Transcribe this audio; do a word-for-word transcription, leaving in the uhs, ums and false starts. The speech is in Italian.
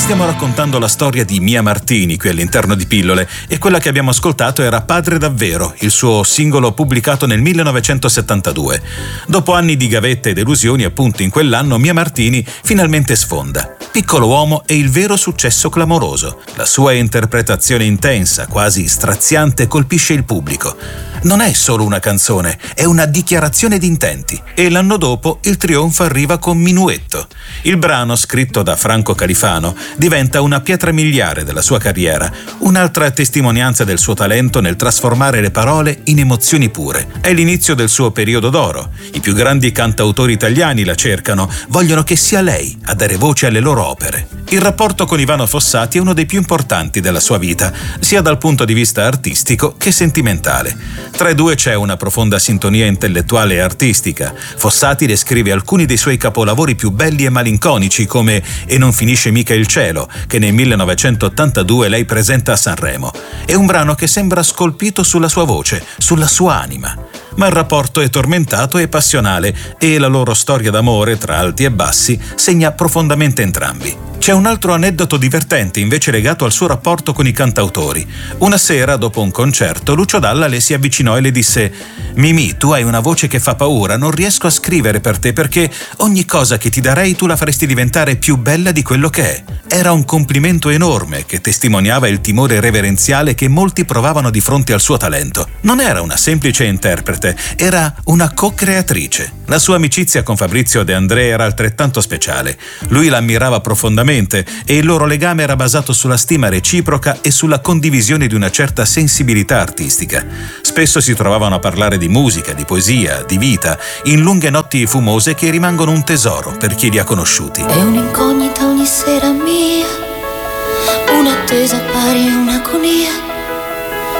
Stiamo raccontando la storia di Mia Martini qui all'interno di Pillole, e quella che abbiamo ascoltato era Padre Davvero, il suo singolo pubblicato nel millenovecentosettantadue. Dopo anni di gavette e delusioni, appunto in quell'anno Mia Martini finalmente sfonda. Piccolo uomo è il vero successo clamoroso. La sua interpretazione intensa, quasi straziante, colpisce il pubblico. Non è solo una canzone, è una dichiarazione di intenti. E l'anno dopo il trionfo arriva con Minuetto. Il brano, scritto da Franco Califano, diventa una pietra miliare della sua carriera, un'altra testimonianza del suo talento nel trasformare le parole in emozioni pure. È l'inizio del suo periodo d'oro. I più grandi cantautori italiani la cercano, vogliono che sia lei a dare voce alle loro opere. Il rapporto con Ivano Fossati è uno dei più importanti della sua vita, sia dal punto di vista artistico che sentimentale. Tra i due c'è una profonda sintonia intellettuale e artistica. Fossati le scrive alcuni dei suoi capolavori più belli e malinconici, come E non finisce mica il cielo, che nel millenovecentottantadue lei presenta a Sanremo. È un brano che sembra scolpito sulla sua voce, sulla sua anima. Ma il rapporto è tormentato e passionale, e la loro storia d'amore, tra alti e bassi, segna profondamente entrambi. C'è un altro aneddoto divertente invece legato al suo rapporto con i cantautori. Una sera, dopo un concerto, Lucio Dalla le si avvicinò e le disse: «Mimì, tu hai una voce che fa paura, non riesco a scrivere per te perché ogni cosa che ti darei tu la faresti diventare più bella di quello che è». Era un complimento enorme che testimoniava il timore reverenziale che molti provavano di fronte al suo talento. Non era una semplice interprete, era una co-creatrice. La sua amicizia con Fabrizio De André era altrettanto speciale. Lui la ammirava profondamente e il loro legame era basato sulla stima reciproca e sulla condivisione di una certa sensibilità artistica. Spesso si trovavano a parlare di musica, di poesia, di vita, in lunghe notti fumose che rimangono un tesoro per chi li ha conosciuti. È un'incognita ogni sera mia, un'attesa pari a un'agonia.